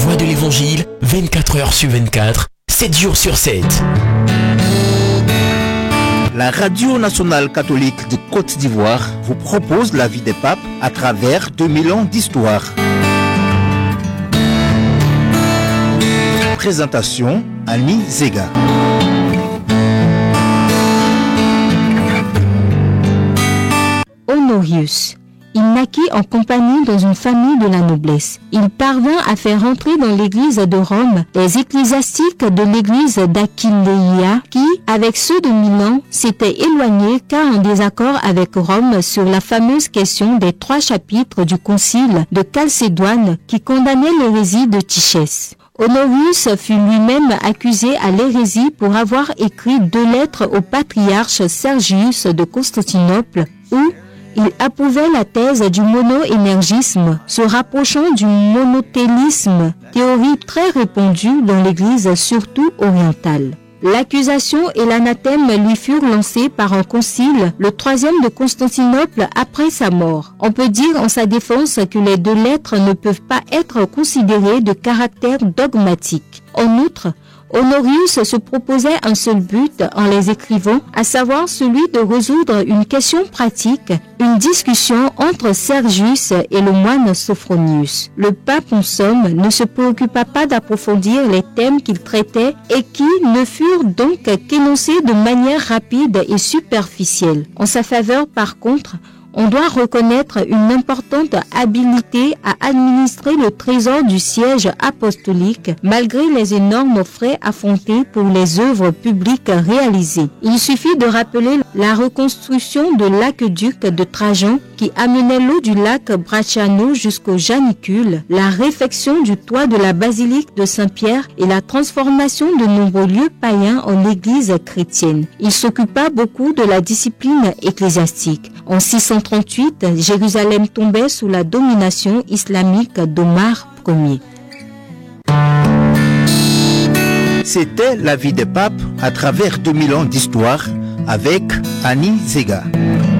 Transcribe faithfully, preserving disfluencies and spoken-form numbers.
voix de l'évangile, vingt-quatre heures sur vingt-quatre, sept jours sur sept. La Radio nationale catholique de Côte d'Ivoire vous propose la vie des papes à travers deux mille ans d'histoire. Présentation Annie Zega. Honorius. Il naquit en compagnie dans une famille de la noblesse. Il parvint à faire entrer dans l'église de Rome les ecclésiastiques de l'église d'Aquileia qui, avec ceux de Milan, s'étaient éloignés car en désaccord avec Rome sur la fameuse question des trois chapitres du concile de Chalcédoine qui condamnait l'hérésie de Tichès. Honorius fut lui-même accusé à l'hérésie pour avoir écrit deux lettres au patriarche Sergius de Constantinople où il approuvait la thèse du monoénergisme, se rapprochant du monothélisme, théorie très répandue dans l'Église surtout orientale. L'accusation et l'anathème lui furent lancés par un concile, le troisième de Constantinople après sa mort. On peut dire en sa défense que les deux lettres ne peuvent pas être considérées de caractère dogmatique. En outre, Honorius se proposait un seul but en les écrivant, à savoir celui de résoudre une question pratique, une discussion entre Sergius et le moine Sophronius. Le pape, en somme, ne se préoccupa pas d'approfondir les thèmes qu'il traitait et qui ne furent donc qu'énoncés de manière rapide et superficielle. En sa faveur, par contre, on doit reconnaître une importante habileté à administrer le trésor du siège apostolique malgré les énormes frais affrontés pour les œuvres publiques réalisées. Il suffit de rappeler la reconstruction de l'aqueduc de Trajan qui amenait l'eau du lac Bracciano jusqu'au Janicule, la réfection du toit de la basilique de Saint-Pierre et la transformation de nombreux lieux païens en églises chrétiennes. Il s'occupa beaucoup de la discipline ecclésiastique. En six cent trente-huit, Jérusalem tombait sous la domination islamique d'Omar Ier. C'était la vie des papes à travers deux mille ans d'histoire avec Annie Zega.